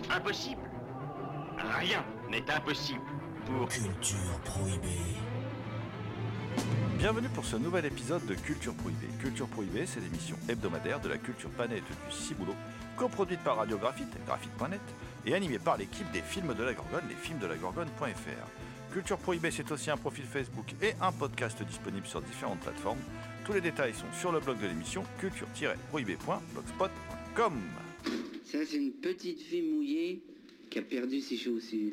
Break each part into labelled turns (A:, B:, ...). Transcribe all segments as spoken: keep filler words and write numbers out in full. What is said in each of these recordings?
A: Impossible. Rien n'est impossible pour...
B: Culture Prohibée.
C: Bienvenue pour ce nouvel épisode de Culture Prohibée. Culture Prohibée, c'est l'émission hebdomadaire de la culture planète du Ciboulot, coproduite par Radio Graphite, graphite point net, et animée par l'équipe des films de la Gorgone, lesfilmsdelagorgone point f r. Culture Prohibée, c'est aussi un profil Facebook et un podcast disponible sur différentes plateformes. Tous les détails sont sur le blog de l'émission, culture tiret prohibée point blogspot point com.
D: Ça, c'est une petite fille mouillée qui a perdu ses chaussures.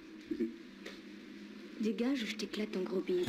E: Dégage ou je t'éclate ton gros bide.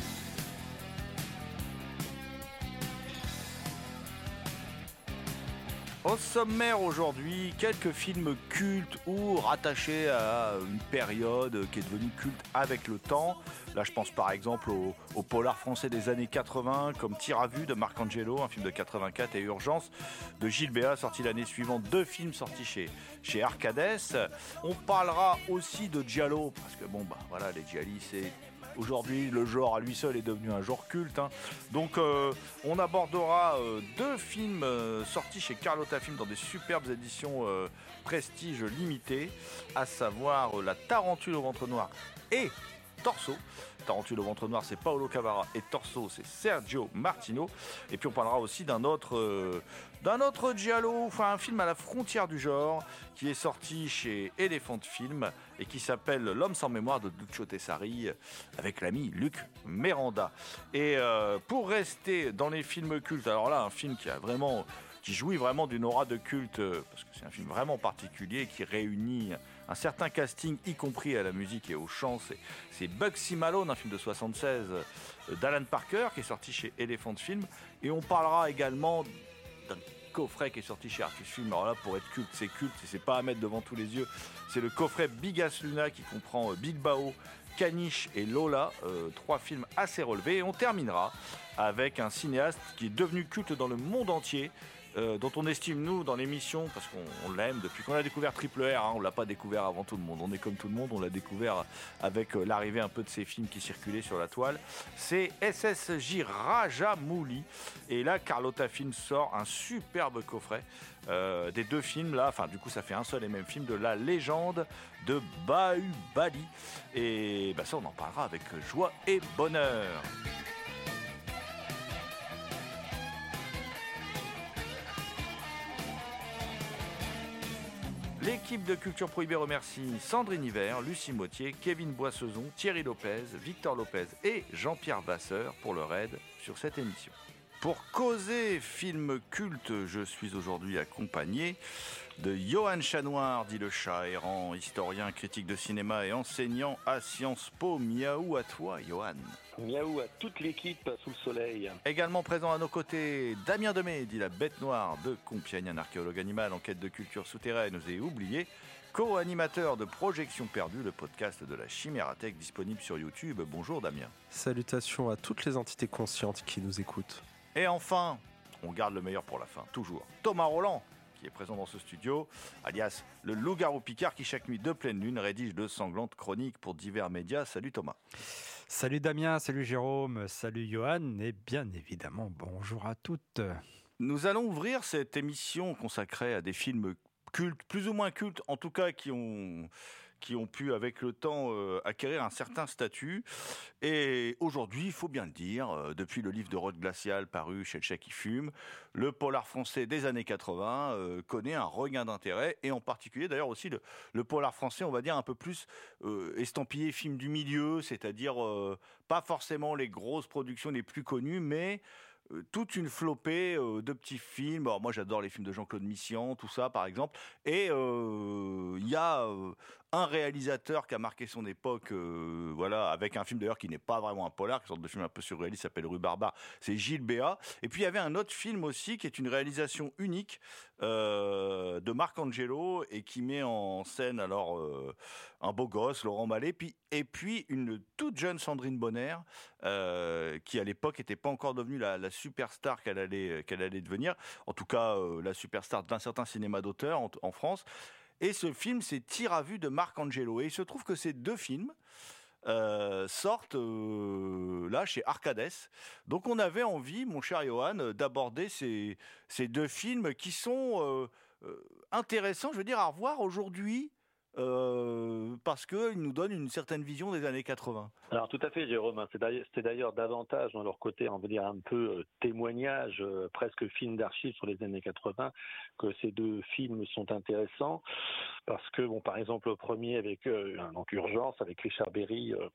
C: Au sommaire aujourd'hui, quelques films cultes ou rattachés à une période qui est devenue culte avec le temps. Là, je pense par exemple au, au polar français des années quatre-vingts, comme Tir à vue de Marc Angelo, un film de quatre-vingt-quatre, et Urgence de Gilles Béat, sorti l'année suivante. Deux films sortis chez, chez Arcades. On parlera aussi de Giallo, parce que bon, bah voilà, les Gialli, c'est... Aujourd'hui, le genre à lui seul est devenu un genre culte. Hein. Donc, euh, on abordera euh, deux films euh, sortis chez Carlotta Film dans des superbes éditions euh, prestige limitées, à savoir euh, La Tarentule au ventre noir et Torso. Tarentule au ventre noir, c'est Paolo Cavara, et Torso, c'est Sergio Martino. Et puis on parlera aussi d'un autre, euh, d'un autre giallo, enfin un film à la frontière du genre, qui est sorti chez Elephant Film et qui s'appelle L'homme sans mémoire de Duccio Tessari, avec l'ami Luc Miranda. Et euh, pour rester dans les films cultes, alors là, un film qui a vraiment... qui jouit vraiment d'une aura de culte, parce que c'est un film vraiment particulier qui réunit un certain casting, y compris à la musique et au chant. C'est, c'est Bugsy Malone, un film de soixante-seize d'Alan Parker, qui est sorti chez Elephant Film. Et on parlera également d'un coffret qui est sorti chez Artus Film. Alors là, pour être culte, c'est culte, et c'est pas à mettre devant tous les yeux. C'est le coffret Bigas Luna, qui comprend Bilbao, Caniche et Lola, euh, trois films assez relevés. Et on terminera avec un cinéaste qui est devenu culte dans le monde entier, Euh, dont on estime, nous, dans l'émission, parce qu'on on l'aime depuis qu'on a découvert Triple R, hein, on ne l'a pas découvert avant tout le monde, on est comme tout le monde, on l'a découvert avec euh, l'arrivée un peu de ces films qui circulaient sur la toile, c'est S S J Rajamouli, et là, Carlotta Film sort un superbe coffret euh, des deux films, là, enfin, du coup, ça fait un seul et même film, de la légende de Bahubali, et bah, ça, on en parlera avec joie et bonheur. L'équipe de Culture Prohibée remercie Sandrine Hiver, Lucie Mottier, Kevin Boissezon, Thierry Lopez, Victor Lopez et Jean-Pierre Vasseur pour leur aide sur cette émission. Pour causer film culte, je suis aujourd'hui accompagné de Johan Chanoir, dit le chat errant, historien, critique de cinéma et enseignant à Sciences Po. Miaou à toi, Johan.
F: Miaou à toute l'équipe sous le soleil.
C: Également présent à nos côtés, Damien Demey, dit la bête noire de Compiègne, un archéologue animal en quête de culture souterraine et oublié, co-animateur de Projection Perdue, le podcast de la Chimérathèque disponible sur YouTube. Bonjour Damien.
G: Salutations à toutes les entités conscientes qui nous écoutent.
C: Et enfin, on garde le meilleur pour la fin, toujours. Thomas Roland, qui est présent dans ce studio, alias le loup-garou Picard, qui chaque nuit de pleine lune rédige de sanglantes chroniques pour divers médias. Salut Thomas.
H: Salut Damien, salut Jérôme, salut Johan, et bien évidemment, bonjour à toutes.
C: Nous allons ouvrir cette émission consacrée à des films cultes, plus ou moins cultes, en tout cas qui ont... qui ont pu, avec le temps, euh, acquérir un certain statut. Et aujourd'hui, il faut bien le dire, euh, depuis le livre de Rod Glacial paru chez Le Chat qui fume, le polar français des années quatre-vingts euh, connaît un regain d'intérêt, et en particulier, d'ailleurs, aussi le, le polar français, on va dire, un peu plus euh, estampillé film du milieu, c'est-à-dire euh, pas forcément les grosses productions les plus connues, mais Euh, toute une flopée euh, de petits films. Alors moi j'adore les films de Jean-Claude Missian, tout ça par exemple, et il euh, y a euh, un réalisateur qui a marqué son époque, euh, voilà, avec un film d'ailleurs qui n'est pas vraiment un polar, qui est une sorte de film un peu surréaliste, s'appelle Rue Barbare, c'est Gilles Béat. Et puis il y avait un autre film aussi qui est une réalisation unique euh, de Marc Angelo, et qui met en scène alors euh, un beau gosse, Laurent Mallet, puis et puis une toute jeune Sandrine Bonner, euh, qui à l'époque n'était pas encore devenue la, la superstar qu'elle allait, qu'elle allait devenir, en tout cas euh, la superstar d'un certain cinéma d'auteur en, en France. Et ce film, c'est Tir à vue de Marc Angelo. Et il se trouve que ces deux films euh, sortent euh, là chez Arcades. Donc on avait envie, mon cher Johan, d'aborder ces, ces deux films qui sont euh, euh, intéressants, je veux dire, à revoir aujourd'hui. euh, parce qu'il nous donne une certaine vision des années quatre-vingts.
F: Alors tout à fait, Jérôme. C'est d'ailleurs, c'est d'ailleurs davantage dans leur côté, on va dire un peu euh, témoignage, euh, presque film d'archives sur les années quatre-vingts, que ces deux films sont intéressants. Parce que, bon, par exemple, le premier avec euh, donc Urgence, avec Richard Berry, euh,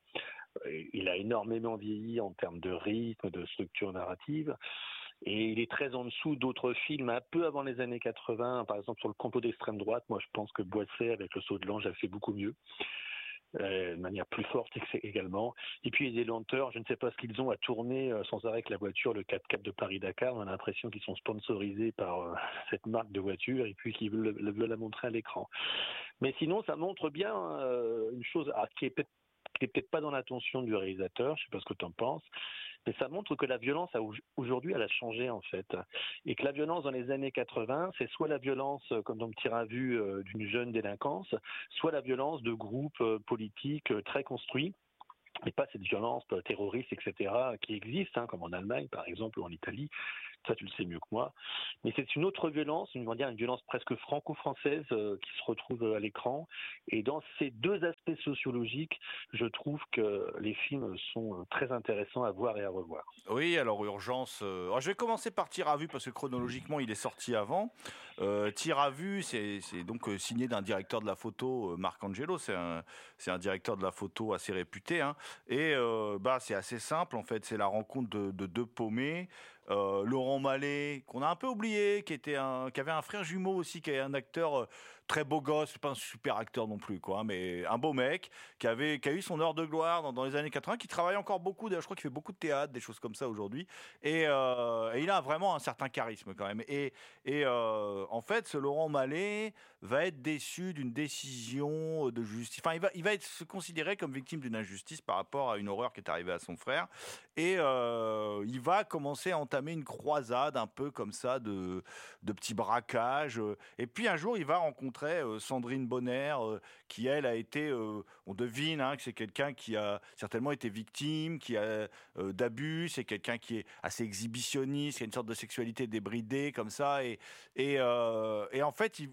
F: il a énormément vieilli en termes de rythme, de structure narrative. Et il est très en dessous d'autres films un peu avant les années quatre-vingts, par exemple sur le complot d'extrême droite. Moi, je pense que Boisset, avec Le Saut de l'Ange, a fait beaucoup mieux, euh, de manière plus forte également. Et puis, il y a des lenteurs. Je ne sais pas ce qu'ils ont à tourner euh, sans arrêt avec la voiture, le quatre-quatre de Paris-Dakar. On a l'impression qu'ils sont sponsorisés par euh, cette marque de voiture et puis qu'ils veulent, veulent la montrer à l'écran. Mais sinon, ça montre bien euh, une chose ah, qui est peut-être qui n'est peut-être pas dans l'attention du réalisateur, je ne sais pas ce que tu en penses, mais ça montre que la violence, a, aujourd'hui, elle a changé, en fait. Et que la violence dans les années quatre-vingts, c'est soit la violence, comme dans le tir à vue, euh, d'une jeune délinquance, soit la violence de groupes euh, politiques euh, très construits, et pas cette violence euh, terroriste, et cetera, qui existe, hein, comme en Allemagne, par exemple, ou en Italie. Ça, tu le sais mieux que moi. Mais c'est une autre violence, on va dire une violence presque franco-française euh, qui se retrouve à l'écran. Et dans ces deux aspects sociologiques, je trouve que les films sont très intéressants à voir et à revoir.
C: Oui, alors Urgence. Euh... Alors, je vais commencer par Tir à vue parce que chronologiquement, il est sorti avant. Euh, Tir à vue, c'est, c'est donc euh, signé d'un directeur de la photo, euh, Marc Angelo. C'est un, c'est un directeur de la photo assez réputé. Hein. Et euh, bah, c'est assez simple, en fait. C'est la rencontre de, de deux paumés. Euh, Laurent Mallet, qu'on a un peu oublié, qui était un, qui avait un frère jumeau aussi, qui est un acteur euh, très beau gosse, pas un super acteur non plus, quoi, mais un beau mec, qui avait, qui a eu son heure de gloire dans, dans les années quatre-vingts, qui travaille encore beaucoup. Je crois qu'il fait beaucoup de théâtre, des choses comme ça aujourd'hui, et, euh, et il a vraiment un certain charisme quand même. Et, et euh, en fait, ce Laurent Mallet va être déçu d'une décision de justice. Enfin, il va, il va être se considérer comme victime d'une injustice par rapport à une horreur qui est arrivée à son frère, et euh, il va commencer à entamer une croisade un peu comme ça de, de petits braquages. Et puis un jour, il va rencontrer euh, Sandrine Bonner, euh, qui elle a été, euh, on devine hein, que c'est quelqu'un qui a certainement été victime, qui a euh, d'abus, c'est quelqu'un qui est assez exhibitionniste, qui a une sorte de sexualité débridée comme ça. Et, et, euh, et en fait, il,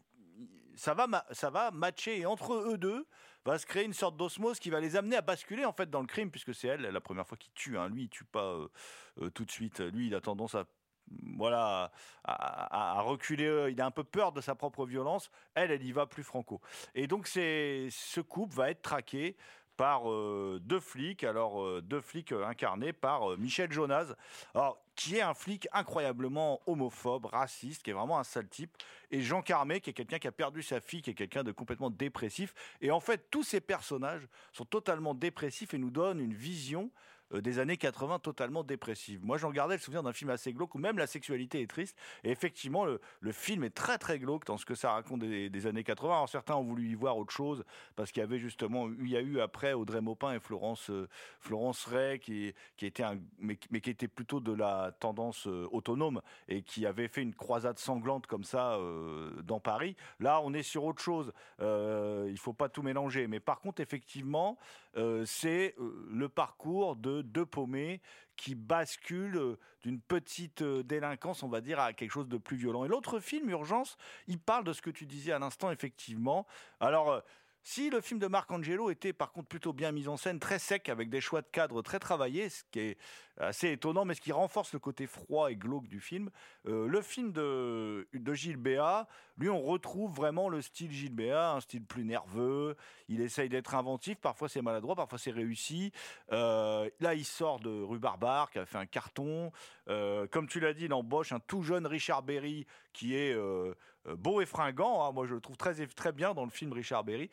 C: ça va, ça va matcher. Et entre eux deux, va se créer une sorte d'osmose qui va les amener à basculer en fait dans le crime, puisque c'est elle la première fois qu'il tue. Hein. Lui, il tue pas euh, euh, tout de suite. Lui, il a tendance à voilà à, à, à reculer. Il a un peu peur de sa propre violence. Elle, elle y va plus franco. Et donc, c'est, ce couple va être traqué par euh, deux flics, alors euh, deux flics euh, incarnés par euh, Michel Jonas, alors, qui est un flic incroyablement homophobe, raciste, qui est vraiment un sale type, et Jean Carmet, qui est quelqu'un qui a perdu sa fille, qui est quelqu'un de complètement dépressif. Et en fait, tous ces personnages sont totalement dépressifs et nous donnent une vision euh, des années quatre-vingts totalement dépressive. Moi, j'en gardais le souvenir d'un film assez glauque où même la sexualité est triste. Et effectivement, le, le film est très très glauque dans ce que ça raconte des, des années quatre-vingts. Alors, certains ont voulu y voir autre chose parce qu'il y avait justement, il y a eu après Audrey Maupin et Florence euh, Florence Ray qui qui était un mais, mais qui était plutôt de la tendance euh, autonome et qui avait fait une croisade sanglante comme ça euh, dans Paris. Là, on est sur autre chose. Euh, il faut pas tout mélanger. Mais par contre, effectivement, euh, c'est euh, le parcours de deux paumés qui basculent d'une petite délinquance, on va dire, à quelque chose de plus violent. Et l'autre film, Urgence, il parle de ce que tu disais à l'instant, effectivement. Alors, euh, si le film de Marc Angelo était par contre plutôt bien mis en scène, très sec, avec des choix de cadre très travaillés, ce qui est assez étonnant, mais ce qui renforce le côté froid et glauque du film, euh, le film de, de Gilles Béat, lui, on retrouve vraiment le style Gilles Béat, un style plus nerveux, il essaye d'être inventif, parfois c'est maladroit, parfois c'est réussi. Euh, là, il sort de Rue Barbare, qui a fait un carton. Euh, comme tu l'as dit, il embauche un tout jeune Richard Berry, qui est euh, beau et fringant, hein. Moi je le trouve très, très bien dans le film Richard Berry.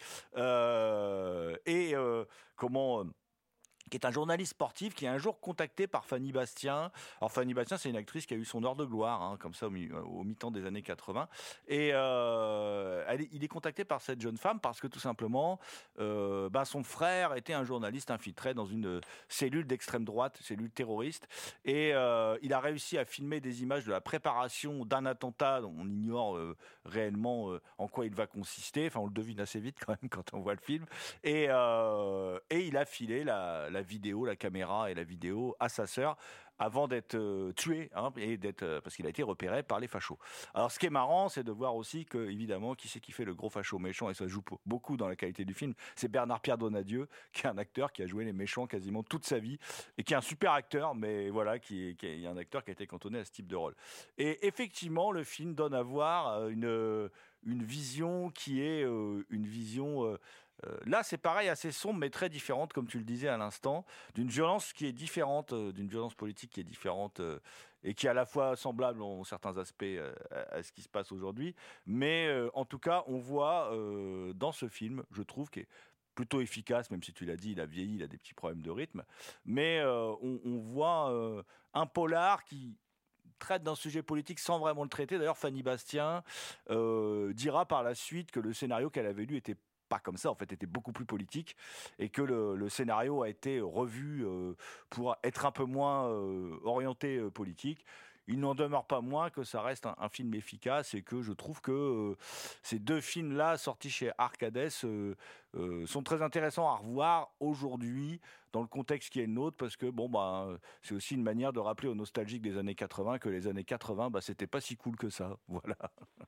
C: Euh, et euh, comment... Euh, qui est un journaliste sportif, qui est un jour contacté par Fanny Bastien. Alors Fanny Bastien, c'est une actrice qui a eu son heure de gloire, hein, comme ça, au, mi- au mi-temps des années quatre-vingts. Et euh, elle est, il est contacté par cette jeune femme parce que tout simplement, euh, bah, son frère était un journaliste infiltré dans une cellule d'extrême droite, cellule terroriste. Et euh, il a réussi à filmer des images de la préparation d'un attentat dont on ignore euh, réellement euh, en quoi il va consister. Enfin, on le devine assez vite quand même quand on voit le film. Et, euh, et il a filé la... la vidéo, la caméra et la vidéo à sa sœur, avant d'être euh, tué, hein, et d'être, euh, parce qu'il a été repéré par les fachos. Alors ce qui est marrant, c'est de voir aussi que, évidemment, qui c'est qui fait le gros facho méchant, et ça joue beaucoup dans la qualité du film, c'est Bernard-Pierre Donadieu, qui est un acteur qui a joué les méchants quasiment toute sa vie, et qui est un super acteur, mais voilà, qui est, qui est un acteur qui a été cantonné à ce type de rôle. Et effectivement, le film donne à voir une, une vision qui est euh, une vision... Euh, Euh, là, c'est pareil, assez sombre, mais très différente, comme tu le disais à l'instant, d'une violence qui est différente, euh, d'une violence politique qui est différente euh, et qui est à la fois semblable en certains aspects euh, à, à ce qui se passe aujourd'hui. Mais euh, en tout cas, on voit euh, dans ce film, je trouve, qui est plutôt efficace, même si tu l'as dit, il a vieilli, il a des petits problèmes de rythme, mais euh, on, on voit euh, un polar qui traite d'un sujet politique sans vraiment le traiter. D'ailleurs, Fanny Bastien euh, dira par la suite que le scénario qu'elle avait lu était pas comme ça, en fait, était beaucoup plus politique, et que le, le scénario a été revu euh, pour être un peu moins euh, orienté euh, politique. Il n'en demeure pas moins que ça reste un, un film efficace, et que je trouve que euh, ces deux films-là, sortis chez Arcades, euh, euh, sont très intéressants à revoir aujourd'hui, dans le contexte qui est le nôtre, parce que bon, bah, c'est aussi une manière de rappeler aux nostalgiques des années quatre-vingts que les années quatre-vingts, bah, c'était pas si cool que ça. Voilà.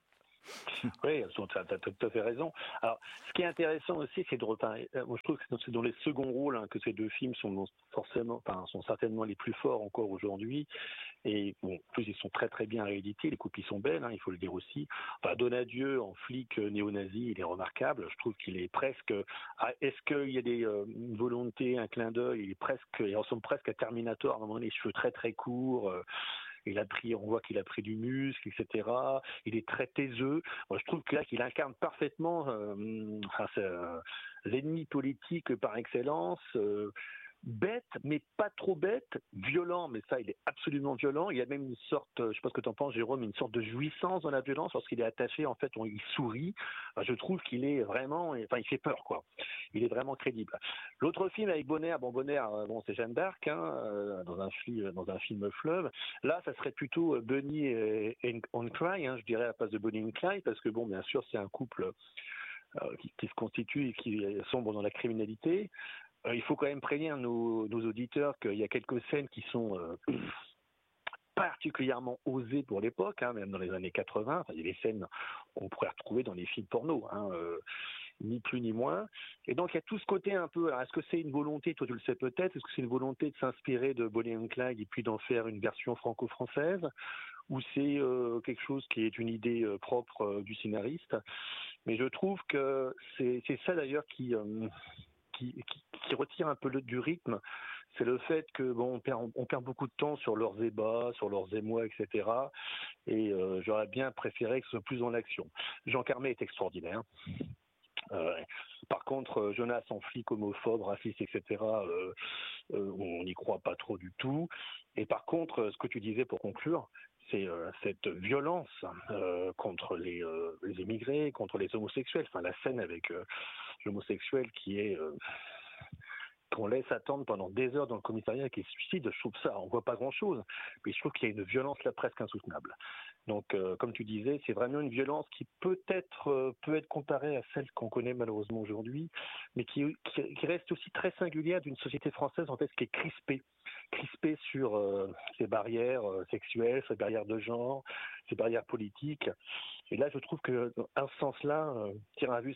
F: Oui, tu as tout à fait raison. Alors, ce qui est intéressant aussi, c'est de reparler. Moi, je trouve que c'est dans les seconds rôles hein, que ces deux films sont forcément, enfin, sont certainement les plus forts encore aujourd'hui. Et bon, en plus, ils sont très très bien réédités. Les copies sont belles, hein, il faut le dire aussi. Enfin, Donadieu en flic néo-nazi, il est remarquable. Je trouve qu'il est presque. Ah, est-ce qu'il y a des euh, une volonté, un clin d'œil? Il est presque, il ressemble presque à Terminator. À un moment donné, les cheveux très très courts. Euh, Il a pris, on voit qu'il a pris du muscle, et cetera. Il est très taiseux. Moi, je trouve que là, qu'il incarne parfaitement euh, enfin, euh, l'ennemi politique par excellence. Euh, bête, mais pas trop bête, violent, mais ça, il est absolument violent. Il y a même une sorte, je sais pas ce que tu en penses, Jérôme, une sorte de jouissance dans la violence lorsqu'il est attaché. En fait, on, il sourit. Enfin, je trouve qu'il est vraiment, enfin, il fait peur, quoi. Il est vraiment crédible. L'autre film avec Bonner, bon, Bonner, bon, c'est Jeanne d'Arc, hein, dans un film, dans un film fleuve. Là, ça serait plutôt Bunny et, et on Clyde, hein, je dirais à la place de Bonnie and Clyde, parce que bon, bien sûr, c'est un couple euh, qui, qui se constitue et qui sombre dans la criminalité. Euh, il faut quand même prévenir nos, nos auditeurs qu'il y a quelques scènes qui sont euh, particulièrement osées pour l'époque, hein, même dans les années quatre-vingts. Enfin, il y a des scènes qu'on pourrait retrouver dans les films porno, hein, euh, ni plus ni moins. Et donc il y a tout ce côté un peu. Alors, est-ce que c'est une volonté, toi tu le sais peut-être, est-ce que c'est une volonté de s'inspirer de Bonnie and Clyde et puis d'en faire une version franco-française, ou c'est euh, quelque chose qui est une idée euh, propre euh, du scénariste? Mais je trouve que c'est, c'est ça d'ailleurs qui euh, Qui, qui, qui retire un peu le, du rythme, c'est le fait que bon, on perd, on perd beaucoup de temps sur leurs ébats, sur leurs émois, et cetera. Et euh, j'aurais bien préféré que ce soit plus dans l'action. Jean Carmet est extraordinaire. Euh, par contre, Jonas en flic homophobe, raciste, et cetera, euh, euh, on n'y croit pas trop du tout. Et par contre, ce que tu disais pour conclure, c'est euh, cette violence euh, contre les, euh, les immigrés, contre les homosexuels. Enfin, la scène avec euh, l'homosexuel qui est euh, qu'on laisse attendre pendant des heures dans le commissariat qui se suicide. Je trouve ça, on voit pas grand-chose, mais je trouve qu'il y a une violence là presque insoutenable. Donc, euh, comme tu disais, c'est vraiment une violence qui peut-être euh, peut être comparée à celle qu'on connaît malheureusement aujourd'hui, mais qui, qui, qui reste aussi très singulière d'une société française en fait, qui est crispée, crispée sur euh, ses barrières euh, sexuelles, ses barrières de genre, ses barrières politiques. Et là, je trouve que, dans un sens-là, euh, Tire à vue